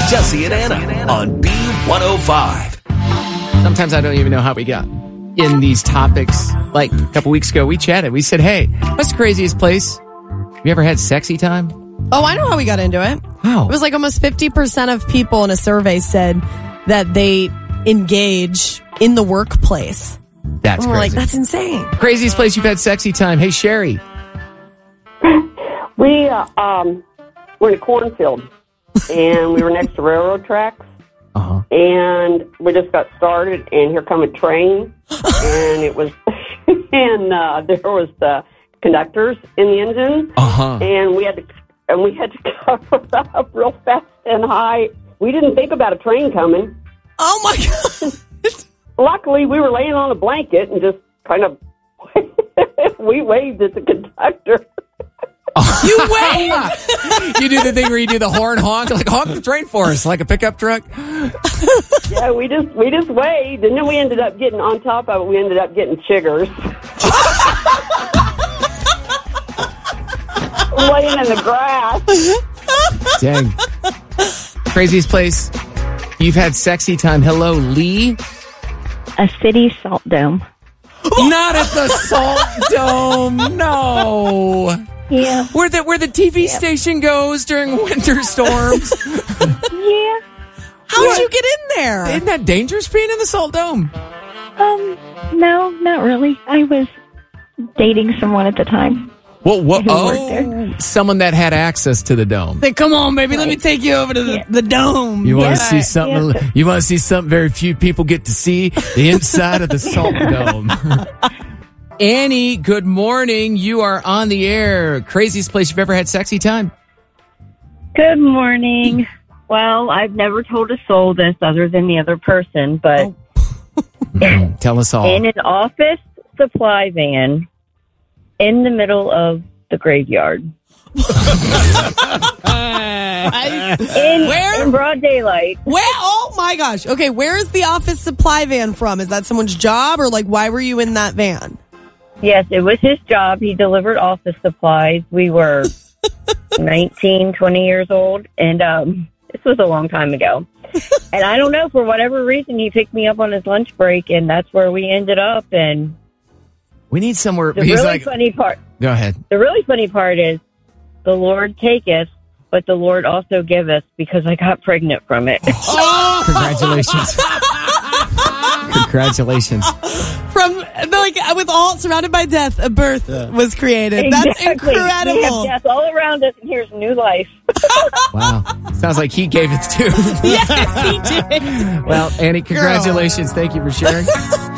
Jesse and Anna on B105. Sometimes I don't even know how we got in these topics. Like a couple weeks ago, we chatted. We said, hey, what's the craziest place? Have you ever had sexy time? Oh, I know how we got into it. How? It was like almost 50% of people in a survey said that they engage in the workplace. That's And we're crazy. like, that's insane. Craziest place you've had sexy time. Hey, Sherry. We were in a cornfield, and we were next to railroad tracks, Uh-huh. and we just got started, and here come a train, and it was, and there was the conductors in the engine, Uh-huh. and we had to cover up real fast and high. We didn't think about a train coming. Oh, my God. Luckily, we were laying on a blanket and just kind of we waved at the conductor. You waved. You do the thing where you do the horn honk, like honk the train for us, like a pickup truck. Yeah, we just waved, and then we ended up getting on top of it. We ended up getting chiggers, laying in the grass. Dang. Craziest place you've had sexy time. Hello, Lee. A city salt dome. Not at the Salt Dome. No. Yeah. Where the TV station goes during winter storms. Yeah. How'd you get in there? Isn't that dangerous being in the Salt Dome? No, not really. I was dating someone at the time. Well, what? Who worked Oh, there. someone that had access to the dome. Say, come on, baby, let me take you over to the dome. You want to Yeah. see something? Yeah. You want to see something very few people get to see? The inside of the Salt Dome. Annie, good morning. You are on the air. Craziest place you've ever had sexy time? Good morning. Well, I've never told a soul this other than the other person, but Tell us all. in an office supply van in the middle of the graveyard. Where? In broad daylight. Where? Oh, my gosh. Okay, where is the office supply van from? Is that someone's job, or like, why were you in that van? Yes, it was his job. He delivered office supplies. We were 19, 20 years old, and this was a long time ago. And I don't know, for whatever reason, he picked me up on his lunch break, and that's where we ended up. And We need somewhere. the He's really like, funny part, go ahead. the really funny part is the Lord taketh, but the Lord also giveth, because I got pregnant from it. Congratulations. Congratulations. From, like, with all surrounded by death, a birth was created. That's Exactly. We incredible. have death all around us, and here's new life. Wow. Sounds like he gave it too. Yes, he did. Well, Annie, congratulations. Thank you for sharing.